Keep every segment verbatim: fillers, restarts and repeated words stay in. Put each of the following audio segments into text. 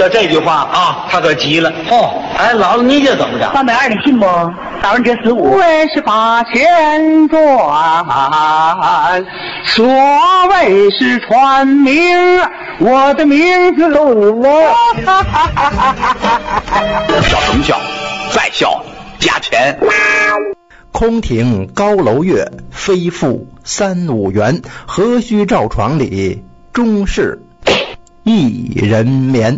了这句话啊，他可急了。 哦， 哎，姥姥你这怎么着？ 三百二的信不？打完这十五。 为是八千转，所谓是传名，我的名字录我。 笑什么笑？再笑加钱。 空庭高楼月，非负三五元。何须照床里，终是一人眠。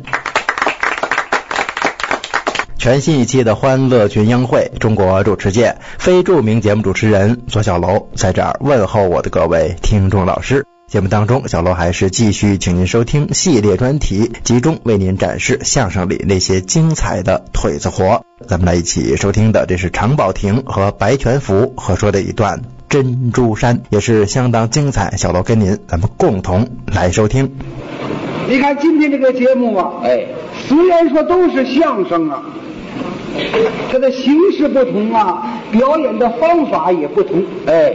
全新一期的欢乐群英会中国主持界非著名节目主持人左小楼在这儿问候我的各位听众老师。节目当中，小楼还是继续请您收听系列专题，集中为您展示相声里那些精彩的腿子活。咱们来一起收听的，这是常宝霆和白全福合说的一段珍珠山，也是相当精彩。小楼跟您咱们共同来收听。 你看今天这个节目啊，哎，虽然说都是相声啊，它的形式不同啊，表演的方法也不同。哎，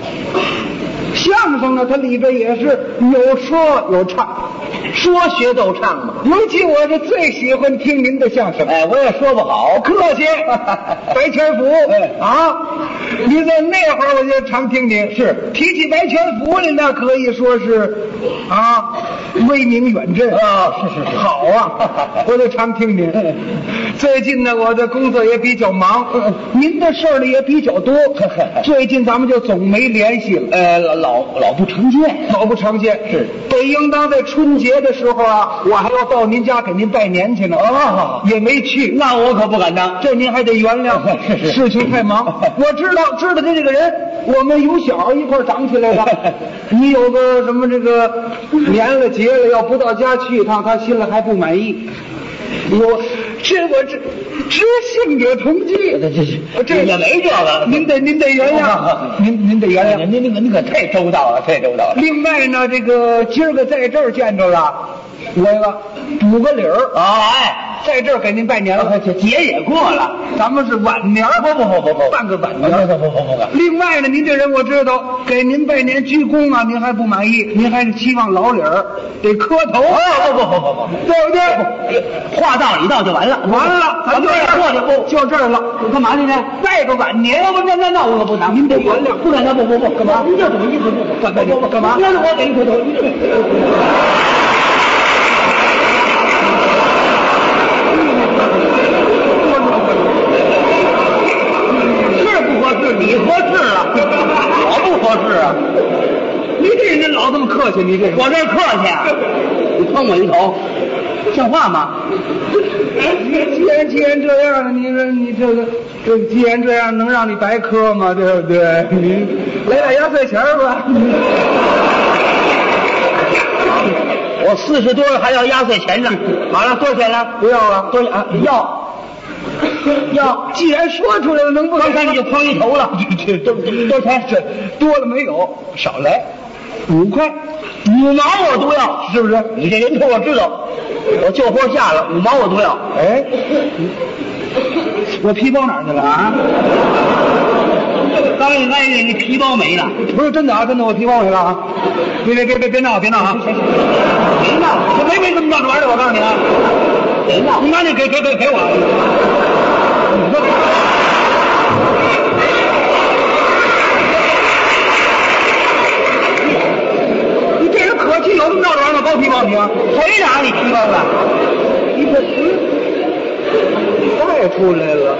相声呢，它里边也是有说有唱， 说学逗唱嘛。 尤其我是最喜欢听您的相声。 哎，我也说不好， 客气。白全福， 哎啊，你在那会儿我就常听您。是提起白全福来，那可以说是啊，威名远震啊。是是是， 好啊，我就常听您。最近呢，我的工作也比较忙，您的事儿呢也比较多。最近咱们就总没联系了。 呃，老老老不常见， 老不常见。 是， 得应当在春节的时候啊，我还要到您家给您拜年去呢。 哦， 也没去， 那我可不敢当， 这您还得原谅。 是是， 事情太忙。我知道，知道他这个人，我们由小一块长起来的。你有个什么这个年了节了，要不到家去一趟，他心里还不满意。我这我这知性者同济， 这这这也没这个， 您得您得原谅，您您得原谅， 您您可您可太周到了，太周到了。 另外呢，这个今儿个在这儿见着了，我个补个理儿啊，哎， 在这儿给您拜年了， 节也过了， 咱们是晚年， 不不不不不， 办个晚年， 不不不不不。 另外呢，您这人我知道，给您拜年鞠躬啊，您还不满意，您还是期望老理儿得磕头。 哦不不不不不， 对不对？ 话到里到就完了， 完了，咱就这儿过去不就这儿了。 我干嘛去呢？ 拜个晚年， 不那那那我可不能， 您得原谅， 不敢当，不不不，干嘛？您这什么意思？ 干干干干嘛？ 那是我给您磕头。你合适了，我不合适啊！ 你这人老这么客气，你这我这客气啊！你碰我一头，像话吗？ 既然既然这样了，你说你这个这既然这样，能让你白磕吗？对不对？你来点压岁钱吧。 我四十多了还要压岁钱呢。好了，多少钱了？ 不要了， 多少啊？要。 要，既然说出来了，能不能？ 刚才你就碰一头了， 这这多少钱？这多了没有？少来，五块， 五毛我都要， 是不是？ 你这人头我知道，我就活下了，五毛我都要。 哎，我皮包哪儿去了啊？ 刚一来你皮包没了， 不是真的啊，真的我皮包没了啊！别别别别别闹别闹啊！ 别闹， 这没没这么闹着玩的，我告诉你啊！ 别闹， 你赶紧给给给给我！你这人可气，有这么闹着玩的，包皮包皮啊？ 谁让你皮包了？ 你这带出来了。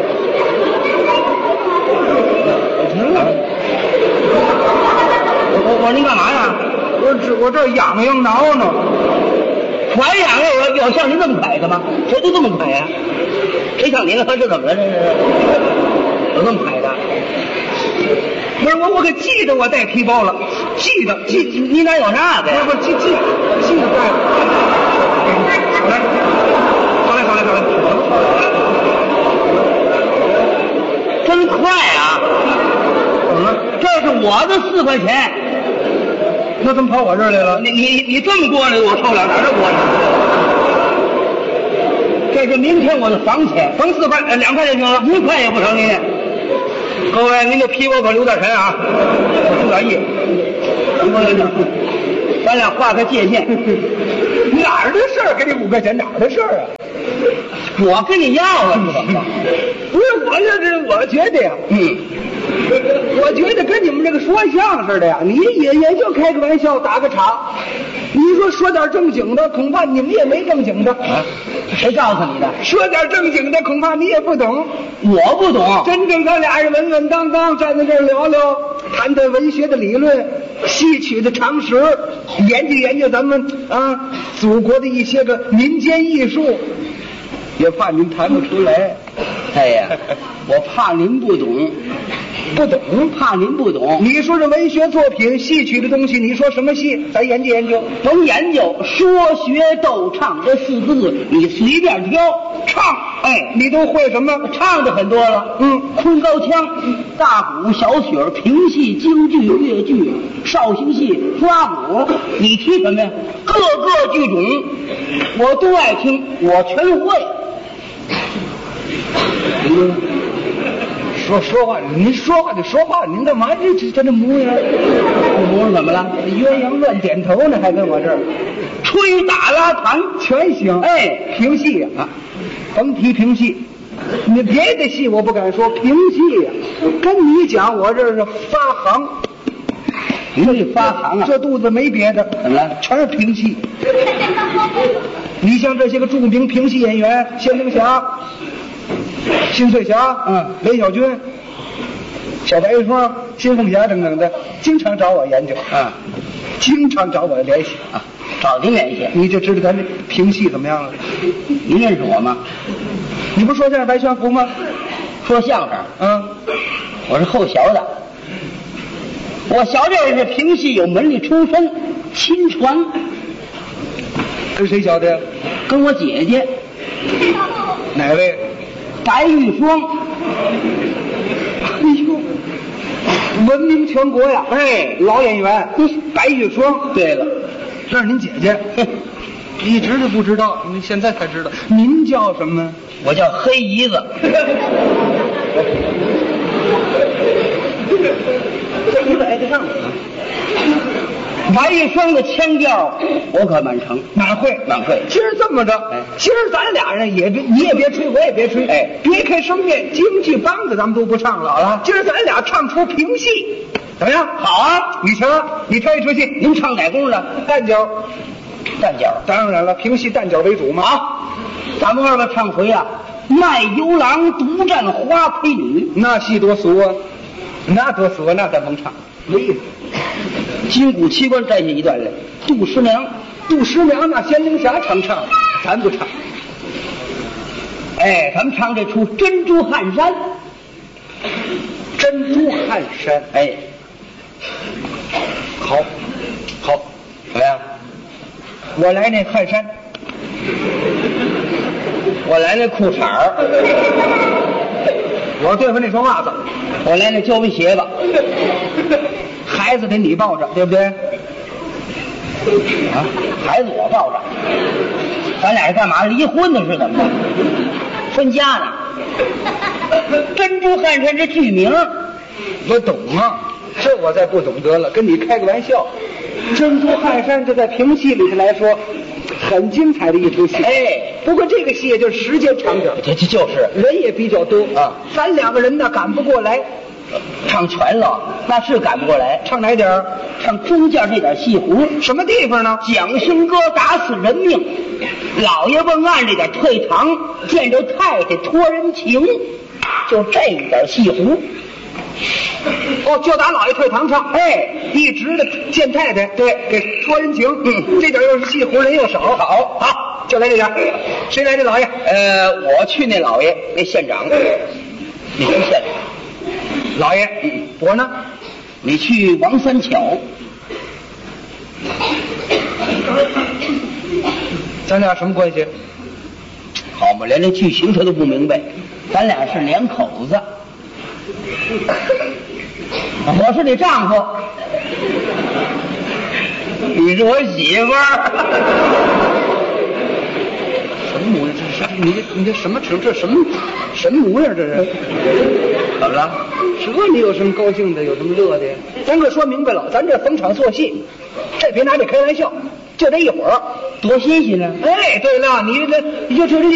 我我您干嘛呀？ 我这我这痒痒挠挠， 我痒痒，有有像您这么快的吗？谁都这么快呀？谁像您了？这怎么了？这是有这么快的？ 不是我我可记得我带皮包了，记得记你哪有那个呀？ 不是记记记得带了。好来，好来，好来，好来， 真快啊！ 怎么了？ 这是我的四块钱， 那怎么跑我这儿来了？ 你你你这么过来，我受不了，哪是我？这是明天我的房钱， 甭四块，两块就行了， 一块也不成您。 各位，您这皮包可留点神啊，我出点意。 咱俩划个界限。 那哪儿的事儿？给你五块钱哪儿的事儿啊？ 我跟你要了是怎么着？ 不是我这这，我觉得呀， 嗯， 我觉得跟你们这个说相声的呀，你也也就开个玩笑，打个岔。你说说点正经的，恐怕你们也没正经的。 啊，谁告诉你的？ 说点正经的，恐怕你也不懂。 我不懂。 真正咱俩人稳稳当当站在这儿聊聊，谈谈文学的理论、戏曲的常识，研究研究咱们啊祖国的一些个民间艺术，也怕您谈不出来。 哎呀，我怕您不懂。 不懂， 怕您不懂。 你说这文学作品、戏曲的东西，你说什么戏？咱研究研究。 甭研究，说学逗唱这四个字，你随便挑。 唱， 哎， 你都会什么？ 唱的很多了。 嗯， 昆高腔、大鼓、小曲、评戏、京剧、越剧、绍兴戏、花鼓，你提什么呀？各个剧种，我都爱听，我全会。 嗯说说话，您说话就说话，您干嘛这这这这模样？ 这模样怎么了？ 鸳鸯乱点头呢，还跟我这儿吹打拉弹全行。 哎， 评戏呀、啊，甭提评戏，你别的戏我不敢说，评戏呀、啊，跟你讲，我这是发行。 你这发行啊？ 这肚子没别的， 怎么了？ 全是评戏。你像这些个著名评戏演员，仙灵侠、辛翠霞， 嗯， 雷小军、小白霜、金凤霞等等的，经常找我研究， 啊， 经常找我联系啊，找您联系， 你就知道咱这评戏怎么样了。 您认识我吗？ 你不是说相声白全福吗？ 说相声， 嗯， 我是后学的。我小这是评戏有门里出身，亲传。 跟谁学的呀？ 跟我姐姐。 哪位？ 白玉霜。 哎呦，闻名全国呀！ 哎， 老演员，白玉霜。 对了， 这是您姐姐，一直就不知道，你现在才知道。您叫什么？ 我叫黑姨子。这不是挨得上吗？白玉霜的腔调我可满成， 满会满会。 今儿这么着， 哎， 今儿咱俩人也别，你也别吹，我也别吹， 哎， 别开生面，京剧梆子咱们都不唱了，好了。今儿咱俩唱出评戏，怎么样？ 好啊， 你瞧，你挑一出戏， 您唱哪功的？ 旦角， 旦角， 当然了，评戏旦角为主嘛。 好，咱们二位唱回啊，卖油郎独占花魁女， 那戏多俗啊，那多俗啊，那咱甭唱，没意思。 金鼓七关摘下一段来，杜十娘， 杜十娘那仙灵侠常唱，咱不唱。 哎，咱们唱这出珍珠汗衫。 珍珠汗衫， 哎， 好，好， 怎么样？ 我来那汗衫， 我来那裤衩儿， 我对付那双袜子， 我来那胶皮鞋子。 孩子得你抱着，对不对？ 啊，孩子我抱着，咱俩是干嘛？离婚的是怎么着？分家呢？珍珠汗衫这剧名， 我懂啊，这我再不懂得了，跟你开个玩笑。珍珠汗衫这在评戏里头来说，很精彩的一出戏。 哎， 不过这个戏也就时间长点， 这这就是人也比较多啊， 咱两个人呢赶不过来。 唱全了，那是赶不过来。 唱哪点儿？ 唱中间这点戏胡。 什么地方呢？ 蒋兴哥打死人命，老爷问案这点退堂，见着太太托人情，就这点戏胡。 哦，就打老爷退堂唱， 哎， 一直的见太太，对，给托人情，嗯，这点又是戏胡，人又少， 好， 好，就来这点。谁来这老爷？ 呃，我去那老爷，那县长，你去县长。 老爷，嗯，我呢？ 你去王三桥。 咱俩什么关系？ 好嘛，连这剧情他都不明白，咱俩是两口子。我是你丈夫，你是我媳妇儿。 什么模样？这是你这你这什么成？这什么什么模样？这是怎么了？ 这你有什么高兴的？有什么乐的呀？咱可说明白了，咱这逢场作戏，这别拿这开玩笑，就这一会儿， 多新鲜呢！ 哎，对了，你这你就说这